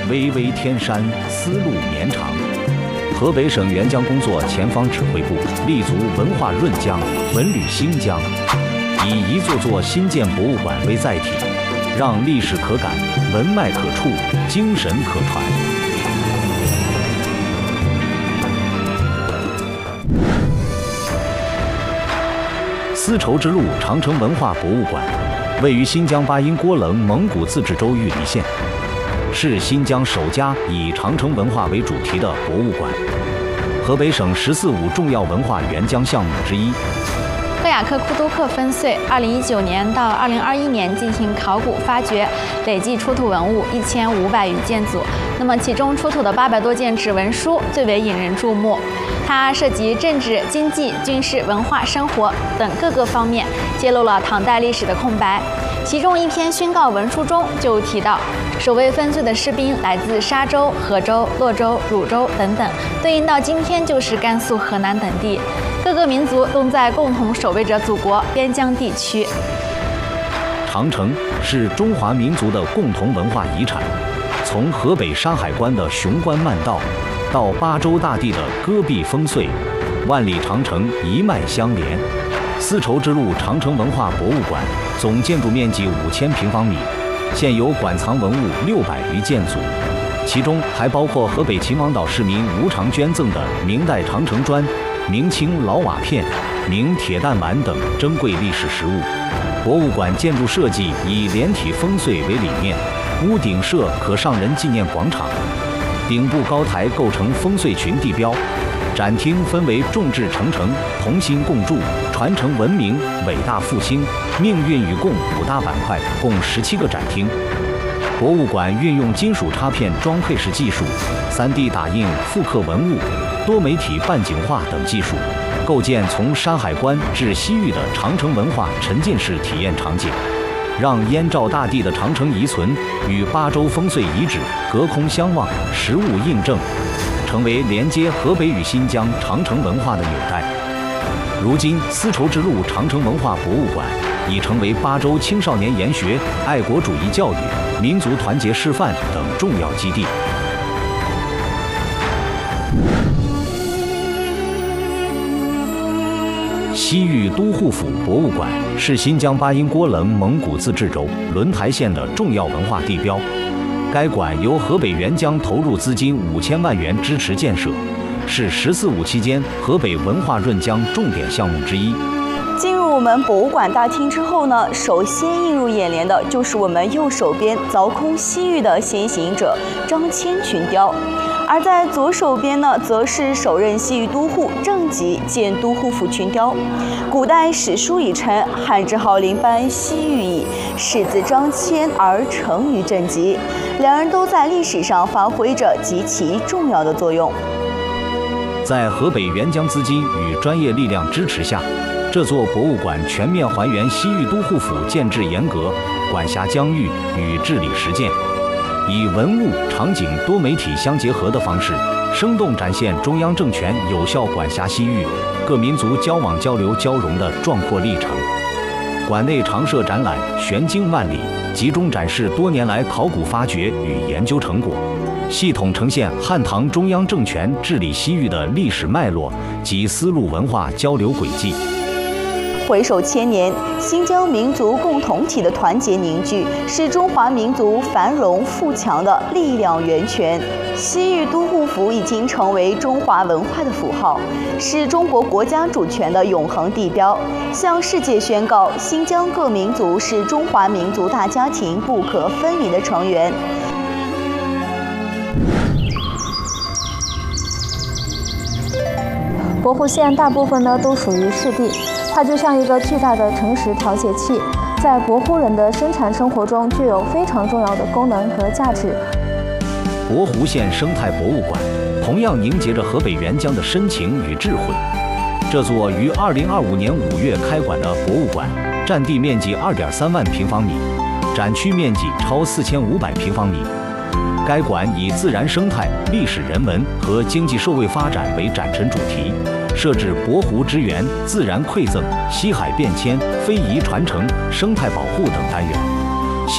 巍巍天山，丝路绵长。河北省援疆工作前方指挥部立足文化润疆、文旅新疆，以一座座新建博物馆为载体，让历史可感，文脉可触，精神可传。丝绸之路长城文化博物馆位于新疆巴音郭楞蒙古自治州玉梨县，是新疆首家以长城文化为主题的博物馆，河北省“14·5”重要文化援疆项目之一。 柯雅克库都克分隧2019年到2021年进行考古发掘，累计出土文物1500余件组。那么其中出土的800多件指纹书最为引人注目，它涉及政治、经济、军事、文化、生活等各个方面，揭露了唐代历史的空白。其中一篇宣告文书中就提到，守卫分隧的士兵来自沙州、河州、洛州、汝州等等，对应到今天就是甘肃、河南等地。各个民族都在共同守卫着祖国边疆地区。 长城是中华民族的共同文化遗产，从河北山海关的雄关漫道，到巴州大地的戈壁烽燧，万里长城一脉相连。丝绸之路长城文化博物馆总建筑面积5000平方米，现有馆藏文物600余件组，其中还包括河北秦皇岛市民无偿捐赠的明代长城砖、明清老瓦片、明铁弹丸等珍贵历史实物。博物馆建筑设计以连体烽燧为理念，屋顶设可上人纪念广场，顶部高台构成烽燧群地标。展厅分为众志成城、同心共筑、传承文明、伟大复兴、命运与共5大板块，共17个展厅。博物馆运用金属插片装配式技术、3D 打印复刻文物、多媒体半景画等技术，构建从山海关至西域的长城文化沉浸式体验场景，让燕赵大地的长城遗存与巴州烽燧遗址隔空相望，实物印证，成为连接河北与新疆长城文化的纽带。如今，丝绸之路长城文化博物馆已成为巴州青少年研学、爱国主义教育、民族团结示范等重要基地。西域都护府博物馆是新疆巴音郭楞蒙古自治州轮台县的重要文化地标。该馆由河北援疆投入资金5000万元支持建设，是“14·5”期间河北文化润疆重点项目之一。 进入我们博物馆大厅之后呢，首先映入眼帘的就是我们右手边凿空西域的先行者张骞群雕，而在左手边呢，则是首任西域都护郑吉建都护府群雕。古代史书已称汉之号灵班西域矣，始自张骞而成于郑吉，两人都在历史上发挥着极其重要的作用。 在河北援疆资金与专业力量支持下，这座博物馆全面还原西域都护府建制严格、管辖疆域与治理实践，以文物、场景多媒体相结合的方式，生动展现中央政权有效管辖西域各民族交往交流交融的壮阔历程。馆内常设展览玄经万里，集中展示多年来考古发掘与研究成果，系统呈现汉唐中央政权治理西域的历史脉络及丝路文化交流轨迹。 回首千年，新疆民族共同体的团结凝聚，是中华民族繁荣富强的力量源泉。西域都护府已经成为中华文化的符号，是中国国家主权的永恒地标，向世界宣告新疆各民族是中华民族大家庭不可分离的成员。 博湖县大部分呢都属于湿地，它就像一个巨大的城市调节器，在博湖人的生产生活中具有非常重要的功能和价值。 博湖县生态博物馆同样凝结着河北援疆的深情与智慧。这座于2025年5月开馆的博物馆，占地面积2.3万平方米，展区面积超4500平方米。该馆以自然生态、历史人文和经济社会发展为展陈主题，设置博湖之源、自然馈赠、西海变迁、非遗传承、生态保护等单元。